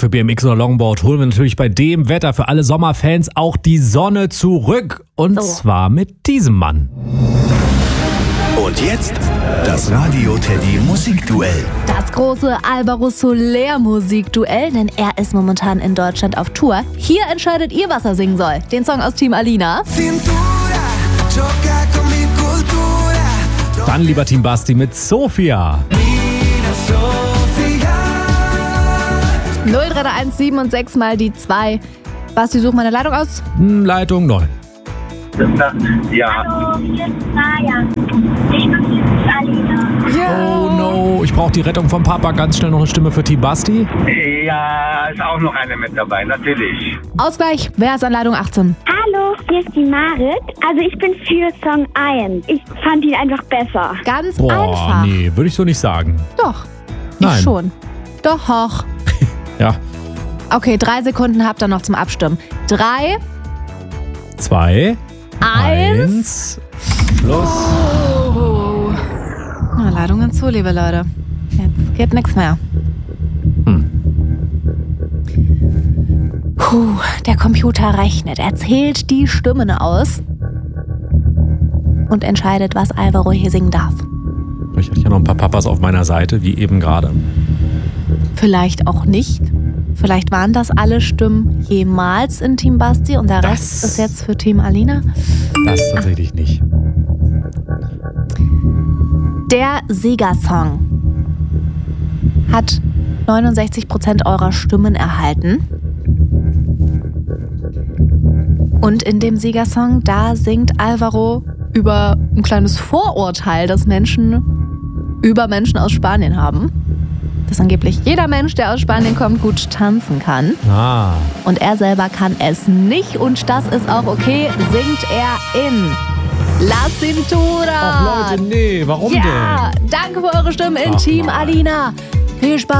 für BMX oder Longboard holen wir natürlich bei dem Wetter für alle Sommerfans auch die Sonne zurück. Und zwar mit diesem Mann. Und jetzt das Radio Teddy Musikduell. Das große Alvaro Soler Musikduell, denn er ist momentan in Deutschland auf Tour. Hier entscheidet ihr, was er singen soll. Den Song aus Team Alina. Dann lieber Team Basti mit Sophia. 0331 7 und 6 mal die 2. Basti, such mal eine Leitung aus. Leitung 9. Ja. Hallo, hier ist Maja. Ich bin Alina. Oh no, ich brauche die Rettung vom Papa. Ganz schnell noch eine Stimme für Team Basti. Ja, ist auch noch eine mit dabei, natürlich. Ausgleich, wer ist an Leitung 18? Hallo, hier ist die Marit. Also ich bin für Song 1. Ich fand ihn einfach besser. Ganz einfach. Nee, würde ich so nicht sagen. Doch, Nein. ich schon. Doch, hoch. Ja. Okay, 3 Sekunden habt ihr noch zum Abstimmen. 3, 2, 1. Schluss. Na, Leitungen zu, liebe Leute. Jetzt geht nichts mehr. Der Computer rechnet. Er zählt die Stimmen aus und entscheidet, was Alvaro hier singen darf. Ich hatte ja noch ein paar Papas auf meiner Seite, wie eben gerade. Vielleicht auch nicht. Vielleicht waren das alle Stimmen jemals in Team Basti und der Rest ist jetzt für Team Alina. Das tatsächlich nicht. Der Siegersong hat 69% eurer Stimmen erhalten. Und in dem Siegersong, da singt Alvaro über ein kleines Vorurteil, das Menschen über Menschen aus Spanien haben. Dass angeblich jeder Mensch, der aus Spanien kommt, gut tanzen kann. Ah. Und er selber kann es nicht und das ist auch okay, singt er in La Cintura. Ach Leute, nee, warum Ja, denn? danke für eure Stimmen in Ach Team Mann. Alina. Viel Spaß.